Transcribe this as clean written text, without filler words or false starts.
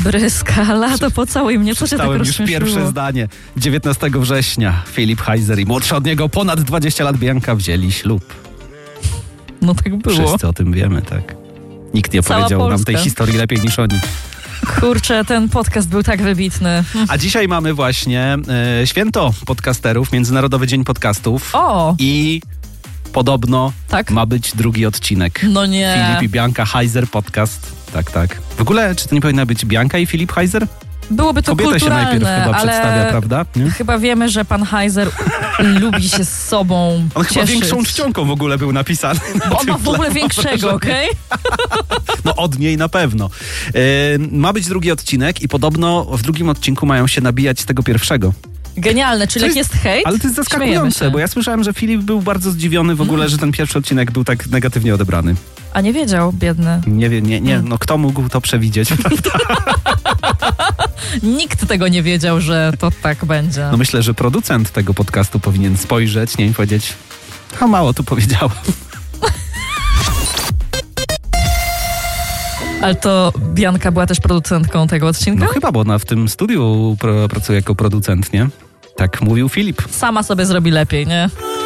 Bryska, lato pocałuj mnie, co cię tak Czytałem rozśmieszyło? już pierwsze zdanie. 19 września Filip Heiser i młodsza od niego ponad 20 lat Bianka wzięli ślub. No tak było. Wszyscy o tym wiemy, tak. Nikt nie Cała powiedział nam Polska. tej historii lepiej niż oni. Kurczę, ten podcast był tak wybitny. A dzisiaj mamy właśnie święto podcasterów, Międzynarodowy Dzień Podcastów. O! I podobno Tak? ma być drugi odcinek. No nie. Filip i Bianka Heiser podcast. Tak, tak. W ogóle, czy to nie powinna być Bianka i Filip Heiser? Byłoby to Kobieta się najpierw kulturalne, chyba ale przedstawia, prawda? Nie? chyba wiemy, że pan Heiser lubi się z sobą On chyba cieszyć. większą czcionką w ogóle był napisany. Bo on ma w ogóle większego, okej? No od niej na pewno. Ma być drugi odcinek i podobno w drugim odcinku mają się nabijać z tego pierwszego. Genialne, czyli To jak jest hejt, Ale to jest śmiejemy zaskakujące, się. bo ja słyszałem, że Filip był bardzo zdziwiony w ogóle, że ten pierwszy odcinek był tak negatywnie odebrany. A nie wiedział, biedny. Nie wiem, nie, no kto mógł to przewidzieć? Nikt tego nie wiedział, że to tak będzie. No myślę, że producent tego podcastu powinien spojrzeć, nie, i powiedzieć, a mało tu powiedziałem. Ale to Bianka była też producentką tego odcinka? No chyba, bo ona w tym studiu pracuje jako producent, nie? Tak mówił Filip. Sama sobie zrobi lepiej, nie?